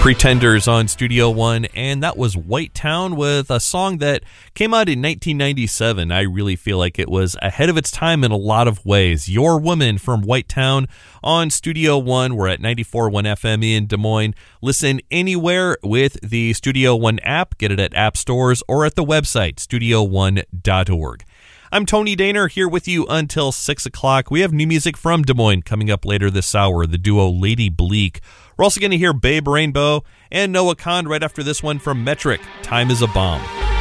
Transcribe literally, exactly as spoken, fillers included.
Pretenders on Studio One, and that was White Town with a song that came out in nineteen ninety-seven. I really feel like it was ahead of its time in a lot of ways. Your Woman from White Town on Studio One. We're at ninety-four point one F M in Des Moines. Listen anywhere with the Studio One app. Get it at app stores or at the website, studio one dot org. I'm Tony Daner here with you until six o'clock. We have new music from Des Moines coming up later this hour, the duo Lady Bleak. We're also going to hear Babe Rainbow and Noah Kahn right after this one from Metric, Time is a Bomb.